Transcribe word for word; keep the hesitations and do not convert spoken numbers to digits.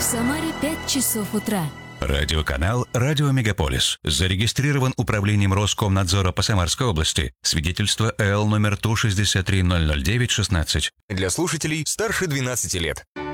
Самаре пять часов утра. Радиоканал «Радио Мегаполис». Зарегистрирован Управлением Роскомнадзора по Самарской области. Свидетельство Л номер Ту шестьдесят три ноль ноль девять шестнадцать. Для слушателей старше двенадцати лет.